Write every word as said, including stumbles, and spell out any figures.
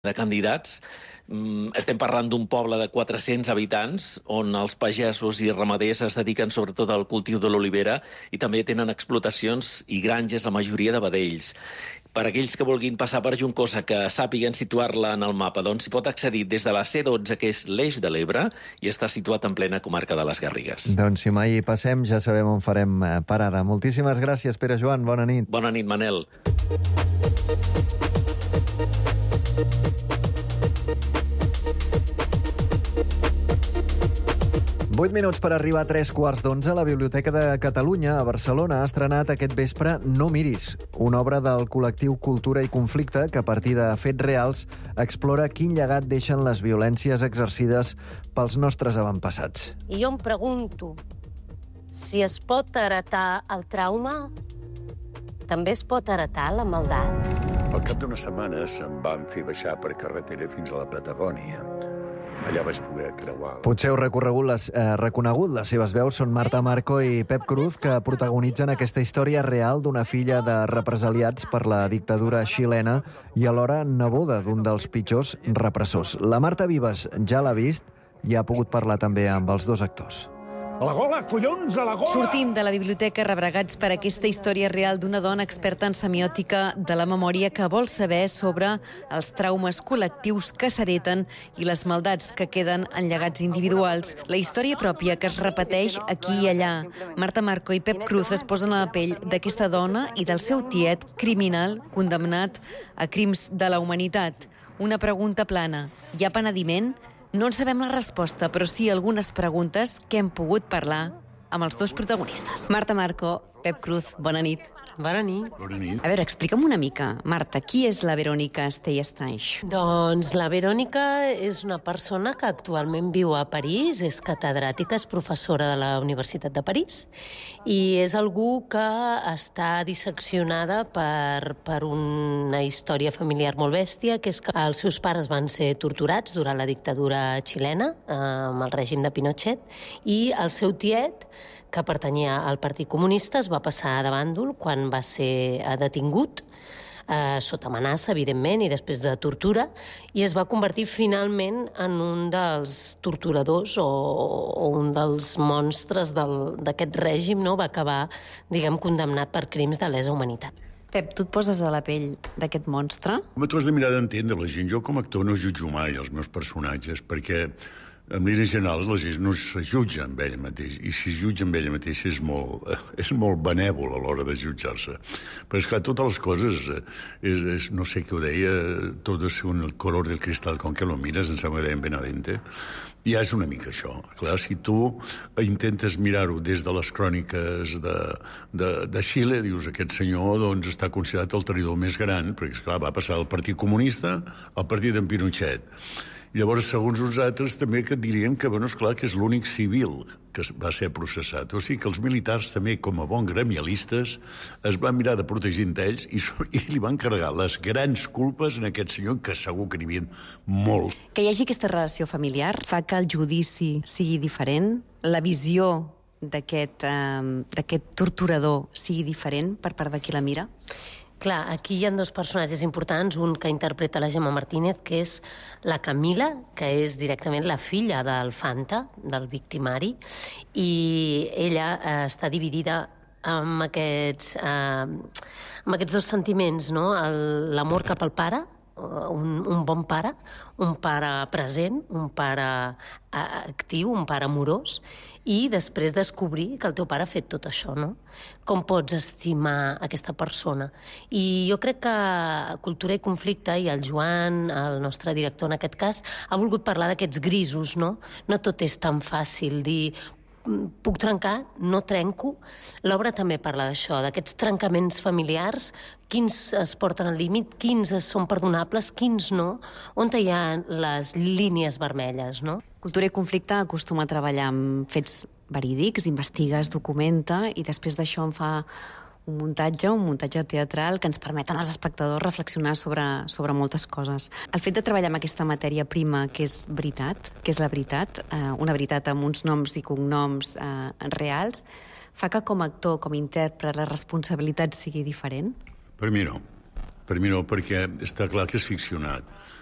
de candidats. Estem parlant d'un poble de quatre-cents habitants on els pagesos i ramaders es dediquen sobretot al cultiu de l'olivera i també tenen explotacions i granges, la majoria de vedells. Per aquells que vulguin passar per Juncosa, que sàpiguen situar-la en el mapa, doncs s'hi pot accedir des de la C dotze, que és l'Eix de l'Ebre, i està situat en plena comarca de les Garrigues. Doncs si mai hi passem ja sabem on farem parada. Moltíssimes gràcies, Pere Joan. Bona nit. Bona nit, Manel. vuit minuts per arribar a tres quarts d'onze. La Biblioteca de Catalunya, a Barcelona, ha estrenat aquest vespre No miris, una obra del col·lectiu Cultura i Conflicte que, a partir de fets reals, explora quin llegat deixen les violències exercides pels nostres avantpassats. I jo em pregunto si es pot heretar el trauma, també es pot heretar la maldat. Al cap d'unes setmanes em van fer baixar per carretera fins a la Patagònia. Allà vaig poder creuar. Potser heu recorregut les, eh, reconegut les seves veus. Són Marta Marco i Pep Cruz, que protagonitzen aquesta història real d'una filla de represaliats per la dictadura xilena i alhora neboda d'un dels pitjors repressors. La Marta Vives ja l'ha vist i ha pogut parlar també amb els dos actors. A la gola, collons, a la gola! Sortim de la biblioteca rebregats per aquesta història real d'una dona experta en semiòtica de la memòria que vol saber sobre els traumes col·lectius que s'hereten i les maldats que queden en llegats individuals. La història pròpia que es repeteix aquí i allà. Marta Marco i Pep Cruz es posen a la pell d'aquesta dona i del seu tiet criminal condemnat a crims de la humanitat. Una pregunta plana. Hi ha penediment? No en sabem la resposta, però sí algunes preguntes que hem pogut parlar amb els dos protagonistes. Marta Marco, Pep Cruz, bona nit. Bona nit. Bona nit. A veure, explica'm una mica, Marta, qui és la Verònica Stey-Estanys? Doncs la Verònica és una persona que actualment viu a París, és catedràtica, és professora de la Universitat de París, i és algú que està disseccionada per, per una història familiar molt bèstia, que és que els seus pares van ser torturats durant la dictadura xilena, eh, amb el règim de Pinochet, i el seu tiet, que pertanyia al Partit Comunista, es va passar de bàndol quan va ser detingut, eh, sota amenaça, evidentment, i després de tortura, i es va convertir finalment en un dels torturadors o, o un dels monstres d'aquest règim, no? Va acabar, diguem, condemnat per crims de lesa humanitat. Pep, tu et poses a la pell d'aquest monstre? Home, tu has de mirar d'entendre la gent. Jo com a actor no jutjo mai els meus personatges, perquè en línies generals la gent no se jutja amb ella mateix, i si es jutja amb ella mateixa és molt, és molt benèvol a l'hora de jutjar-se. Però és que totes les coses, és, és, no sé què ho deia, tot és un color del cristal con que lo mires, em sembla que deien Benavente, ja és una mica això. Clar, si tu intentes mirar-ho des de les cròniques de, de, de Xile, dius, aquest senyor doncs, està considerat el traïdor més gran, perquè, esclar, va passar del Partit Comunista al Partit d'en Pinochet. I llavors, segons uns altres, també que et dirien que, bueno, esclar, que és l'únic civil que va ser processat. O sigui que els militars també, com a bons gremialistes, es van mirar de protegir ells i, i li van carregar les grans culpes en aquest senyor, que segur que n'hi havia molts. Que hi hagi aquesta relació familiar fa que el judici sigui diferent, la visió d'aquest eh, d'aquest torturador sigui diferent per part de qui la mira? Clar, aquí hi ha dos personatges importants, un que interpreta la Gemma Martínez, que és la Camila, que és directament la filla del Fanta, del victimari, i ella eh, està dividida amb aquests, eh, amb aquests dos sentiments, no? L'amor cap al pare, un, un bon pare, un pare present, un pare actiu, un pare amorós, i després descobrir que el teu pare ha fet tot això, no? Com pots estimar aquesta persona? I jo crec que Cultura i Conflicte, i el Joan, el nostre director en aquest cas, ha volgut parlar d'aquests grisos, no? No tot és tan fàcil dir puc trencar, no trenco. L'obra també parla d'això, d'aquests trencaments familiars, quins es porten al límit, quins són perdonables, quins no, on hi ha les línies vermelles, no? Cultura i Conflicte acostuma a treballar amb fets verídics, investigues, documenta, i després d'això en fa un muntatge, un muntatge teatral que ens permeten als espectadors reflexionar sobre, sobre moltes coses. El fet de treballar amb aquesta matèria prima, que és veritat, que és la veritat, eh, una veritat amb uns noms i cognoms eh, reals, fa que com a actor, com a intèrpret, la responsabilitat sigui diferent? Per mi no. Per mi no, perquè està clar que és ficcionat.